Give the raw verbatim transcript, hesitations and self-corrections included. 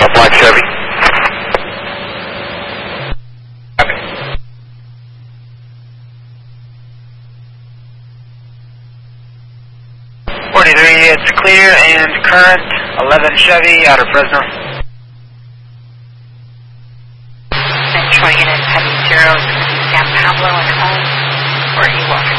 out of Black Chevy. forty-three, it's clear and current, eleven Chevy out of Fresno. And Troy, get in heavy zeros, San Pablo and home, or you will